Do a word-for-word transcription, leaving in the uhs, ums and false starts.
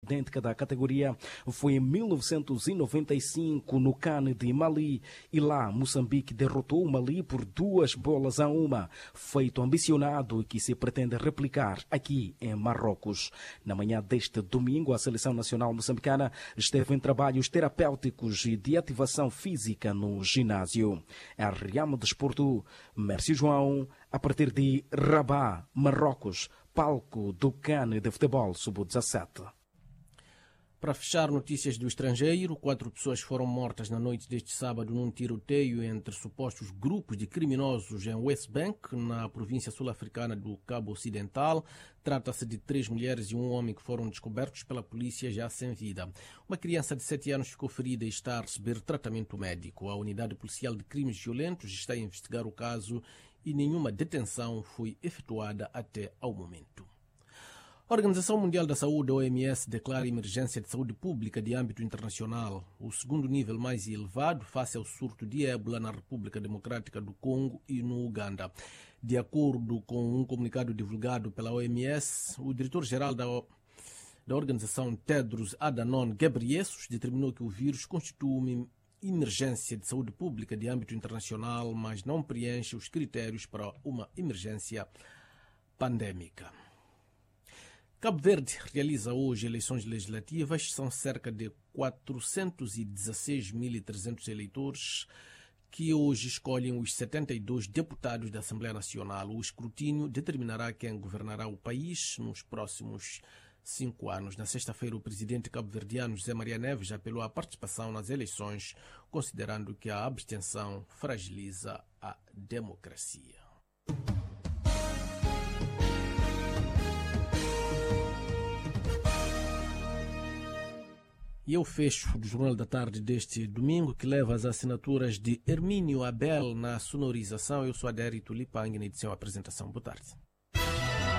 idêntica da categoria foi em mil novecentos e noventa e cinco no CAN de Mali e lá Moçambique derrotou o Mali por duas bolas a uma, feito ambicionado que se pretende replicar aqui em Marrocos. Na manhã deste domingo, a Seleção Nacional Moçambicana esteve em trabalhos terapêuticos e de ativação física no ginásio. Em Riamo Desporto, Mércio João, a partir de Rabat, Marrocos, palco do CAN de futebol sub dezassete. Para fechar notícias do estrangeiro, quatro pessoas foram mortas na noite deste sábado num tiroteio entre supostos grupos de criminosos em West Bank, na província sul-africana do Cabo Ocidental. Trata-se de três mulheres e um homem que foram descobertos pela polícia já sem vida. Uma criança de sete anos ficou ferida e está a receber tratamento médico. A Unidade Policial de Crimes Violentos está a investigar o caso e nenhuma detenção foi efetuada até ao momento. A Organização Mundial da Saúde, O M S, declara emergência de saúde pública de âmbito internacional, o segundo nível mais elevado face ao surto de ébola na República Democrática do Congo e no Uganda. De acordo com um comunicado divulgado pela O M S, o diretor-geral da, da organização, Tedros Adhanom Ghebreyesus, determinou que o vírus constitui uma emergência de saúde pública de âmbito internacional, mas não preenche os critérios para uma emergência pandêmica. Cabo Verde realiza hoje eleições legislativas. São cerca de quatrocentos e dezesseis mil e trezentos eleitores que hoje escolhem os setenta e dois deputados da Assembleia Nacional. O escrutínio determinará quem governará o país nos próximos cinco anos. Na sexta-feira, o presidente cabo-verdiano José Maria Neves apelou à participação nas eleições, considerando que a abstenção fragiliza a democracia. E eu fecho do Jornal da Tarde deste domingo, que leva as assinaturas de Hermínio Abel na sonorização. Eu sou Adérito Lipang, na edição e apresentação. Boa tarde.